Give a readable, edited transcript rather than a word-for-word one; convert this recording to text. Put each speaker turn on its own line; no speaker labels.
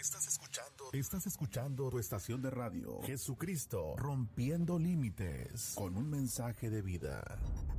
Estás escuchando tu estación de radio, Jesucristo Rompiendo Límites, con un mensaje de vida.